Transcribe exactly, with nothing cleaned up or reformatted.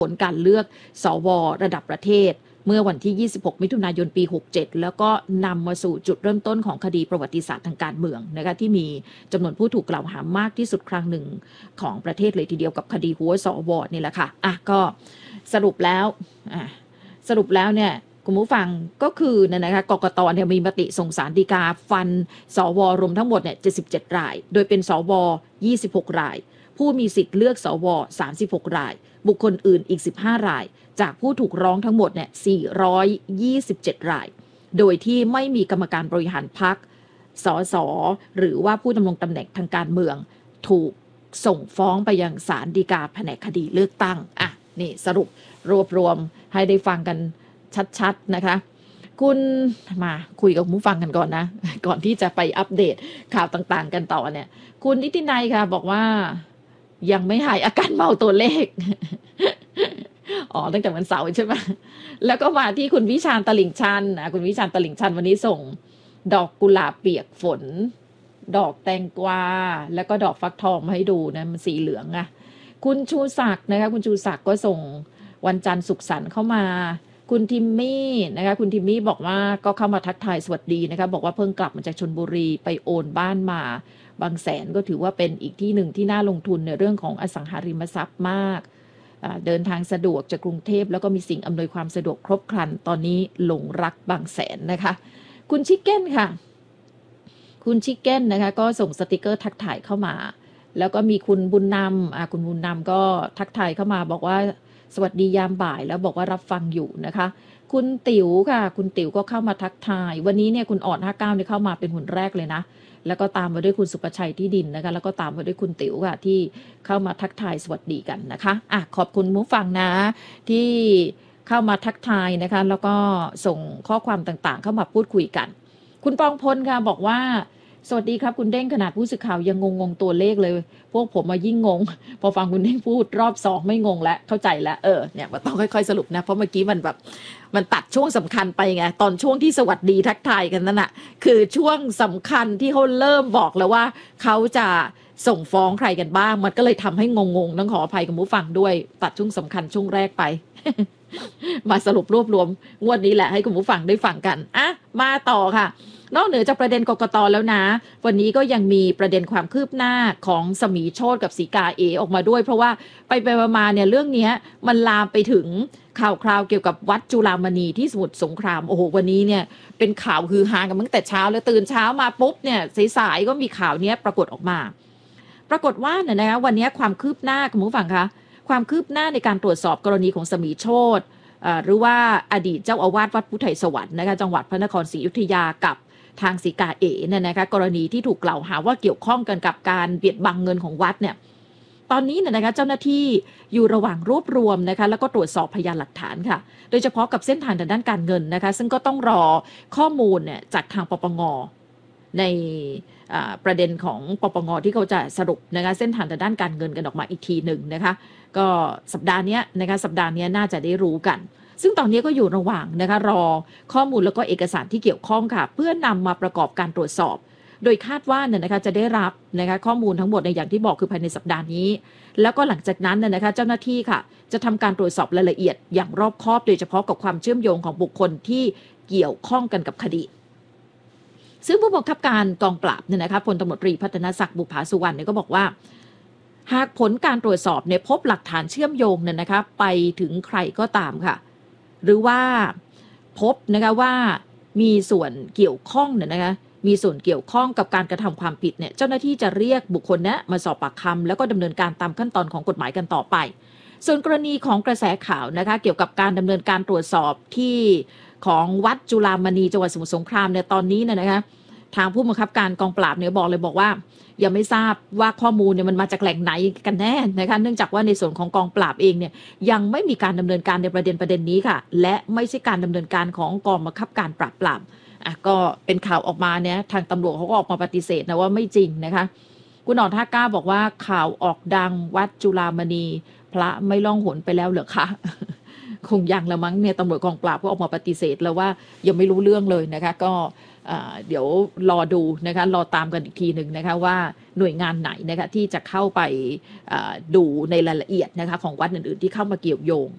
ผลการเลือกสวระดับประเทศเมื่อวันที่ยี่สิบหกมิถุนายนปีหกเจ็ดแล้วก็นำมาสู่จุดเริ่มต้นของคดีประวัติศาสตร์ทางการเมืองนะคะที่มีจำนวนผู้ถูกกล่าวหามากที่สุดครั้งหนึ่งของประเทศเลยทีเดียวกับคดีหัวสวนี่แหละค่ะอ่ะก็สรุปแล้วอ่ะสรุปแล้วเนี่ยคุณผู้ฟังก็คือนะคะกกตเนี่ยมีมติส่งสารฎีกาฟันสวรวมทั้งหมดเนี่ยเจ็ดสิบเจ็ดรายโดยเป็นสวยี่สิบหกรายผู้มีสิทธิ์เลือกสวสามสิบหกรายบุคคลอื่นอีกสิบห้ารายจากผู้ถูกร้องทั้งหมดเนี่ยสี่ร้อยยี่สิบเจ็ดรายโดยที่ไม่มีกรรมการบริหารพรรคสสหรือว่าผู้ดำรงตำแหน่งทางการเมืองถูกส่งฟ้องไปยังศาลฎีกาแผนกคดีเลือกตั้งอ่ะนี่สรุปรวบรวมให้ได้ฟังกันชัดๆนะคะคุณมาคุยกับผู้ฟังกันก่อนนะก่อนที่จะไปอัปเดตข่าวต่างๆกันต่อเนี่ยคุณนิตินัยค่ะบอกว่ายังไม่หายอาการเมาตัวเลขอ๋อตั้งแต่วันเสาร์ใช่ไหมแล้วก็มาที่คุณวิชาญตลิ่งชันนะคุณวิชาญตลิ่งชันวันนี้ส่งดอกกุหลาบเปียกฝนดอกแตงกวาแล้วก็ดอกฟักทองมาให้ดูนะมันสีเหลืองอะคุณชูศักดิ์นะคะคุณชูศักดิ์ก็ส่งวันจันทร์สุขสันต์เข้ามาคุณทิมมี่นะคะคุณทิมมี่บอกว่าก็เข้ามาทักทายสวัสดีนะคะบอกว่าเพิ่งกลับมาจากชลบุรีไปโอนบ้านมาบางแสนก็ถือว่าเป็นอีกที่หนึ่งที่น่าลงทุนในเรื่องของอสังหาริมทรัพย์มากเดินทางสะดวกจากกรุงเทพแล้วก็มีสิ่งอำนวยความสะดวกครบครันตอนนี้หลงรักบางแสนนะคะคุณชิคเก้นค่ะคุณชิคเก้นนะคะก็ส่งสติกเกอร์ทักทายเข้ามาแล้วก็มีคุณบุญนำคุณบุญนำก็ทักทายเข้ามาบอกว่าสวัสดียามบ่ายแล้วบอกว่ารับฟังอยู่นะคะคุณติ๋วค่ะคุณติ๋วก็เข้ามาทักทายวันนี้เนี่ยคุณอ่อนห้าเก้าเนี่ยเข้ามาเป็นคนแรกเลยนะแล้วก็ตามมาด้วยคุณสุประชัยที่ดินนะคะแล้วก็ตามมาด้วยคุณติ๋วค่ะที่เข้ามาทักทายสวัสดีกันนะคะอ่ะขอบคุณผู้ฟังนะที่เข้ามาทักทายนะคะแล้วก็ส่งข้อความต่างๆเข้ามาพูดคุยกันคุณปองพลค่ะบอกว่าสวัสดีครับคุณเด้งขนาดผู้สื่อข่าวยังงงๆตัวเลขเลยพวกผมมายิ่งงงพอฟังคุณเด้งพูดรอบสองไม่งงแล้วเข้าใจแล้วเออเนี่ยมันต้องค่อยๆสรุปนะเพราะเมื่อกี้มันแบบมันตัดช่วงสำคัญไปไงตอนช่วงที่สวัสดีทักทายกันนั่นน่ะคือช่วงสำคัญที่เขาเริ่มบอกแล้วว่าเขาจะส่งฟ้องใครกันบ้างมันก็เลยทำให้งงๆต้องขออภัยกับผู้ฟังด้วยตัดช่วงสำคัญช่วงแรกไป มาสรุปรวบรวมงวดนี้แหละให้คุณผู้ฟังได้ฟังกันอ่ะมาต่อค่ะนอกเหนือจากประเด็นกกต.แล้วนะวันนี้ก็ยังมีประเด็นความคืบหน้าของสมีโชติกับสีกาเอออกมาด้วยเพราะว่าไปไปมาเนี่ยเรื่องนี้มันลามไปถึงข่าวคราวเกี่ยวกับวัดจุฬามณีที่สมุทรสงครามโอ้โหวันนี้เนี่ยเป็นข่าวฮือฮากันตั้งแต่เช้าแล้วตื่นเช้ามาปุ๊บเนี่ยสายๆก็มีข่าวนี้ปรากฏออกมาปรากฏว่าเนี่ยนะคะวันนี้ความคืบหน้าคุณผู้ฟังคะความคืบหน้าในการตรวจสอบกรณีของสมีโชติหรือว่าอดีตเจ้าอาวาสวัดพุทธไทยสวรรค์นะคะจังหวัดพระนครศรีอยุธยากับทางสีกาเอ๋เนี่ยนะคะกรณีที่ถูกกล่าวหาว่าเกี่ยวข้องกันกับการเบียดบังเงินของวัดเนี่ยตอนนี้เนี่ยนะคะเจ้าหน้าที่อยู่ระหว่างรวบรวมนะคะแล้วก็ตรวจสอบพยานหลักฐานค่ะโดยเฉพาะกับเส้นทางทางด้านการเงินนะคะซึ่งก็ต้องรอข้อมูลเนี่ยจากทางปปงในประเด็นของปปงที่เขาจะสรุปนะคะเส้นทางทางด้านการเงินกันออกมาอีกทีหนึ่งนะคะก็สัปดาห์นี้นะคะสัปดาห์นี้น่าจะได้รู้กันซึ่งตอนนี้ก็อยู่ระหว่างนะคะรอข้อมูลแล้วก็เอกสารที่เกี่ยวข้องค่ะเพื่อนำมาประกอบการตรวจสอบโดยคาดว่าเนี่ยนะคะจะได้รับนะคะข้อมูลทั้งหมดในอย่างที่บอกคือภายในสัปดาห์นี้แล้วก็หลังจากนั้นเนี่ยนะคะเจ้าหน้าที่ค่ะจะทำการตรวจสอบรายละเอียดอย่างรอบคอบโดยเฉพาะกับความเชื่อมโยงของบุคคลที่เกี่ยวข้องกันกับคดีซึ่งผู้บังคับการกองปราบเนี่ยนะคะพลตำรวจตรีพัฒนศักดิ์บุภาสุวรรณเนี่ยก็บอกว่าหากผลการตรวจสอบเนี่ยพบหลักฐานเชื่อมโยงเนี่ยนะคะไปถึงใครก็ตามค่ะหรือว่าพบนะคะว่ามีส่วนเกี่ยวข้องเนี่ยนะคะมีส่วนเกี่ยวข้องกับการกระทำความผิดเนี่ยเจ้าหน้าที่จะเรียกบุคคลนี้มาสอบปากคำแล้วก็ดำเนินการตามขั้นตอนของกฎหมายกันต่อไปส่วนกรณีของกระแสข่าวนะคะเกี่ยวกับการดำเนินการตรวจสอบที่ของวัดจุฬามณีจังหวัดสมุทรสงครามเนี่ยตอนนี้เนี่ยนะคะทางผู้บังคับการกองปราบเนี่ยบอกเลยบอกว่ายังไม่ทราบว่าข้อมูลเนี่ยมันมาจากแหล่งไหนกันแน่นะคะเนื่องจากว่าในส่วนของกองปราบเองเนี่ยยังไม่มีการดำเนินการในประเด็นประเด็นนี้ค่ะและไม่ใช่การดำเนินการของกองบังคับการปราบปรามอ่ะก็เป็นข่าวออกมาเนี่ยทางตำรวจเขาก็ออกมาปฏิเสธนะว่าไม่จริงนะคะคุณหนอนท่าก้าบอกว่าข่าวออกดังวัดจุฬามณีพระไม่ล่องหนไปแล้วเหรอคะ คงยังละมั้งเนี่ยตำรวจกองปราบก็ออกมาปฏิเสธแล้วว่ายังไม่รู้เรื่องเลยนะคะก็เดี๋ยวรอดูนะคะรอตามกันอีกทีหนึ่งนะคะว่าหน่วยงานไหนนะคะที่จะเข้าไปดูในรายละเอียดนะคะของวัดอื่นๆที่เข้ามาเกี่ยวโยง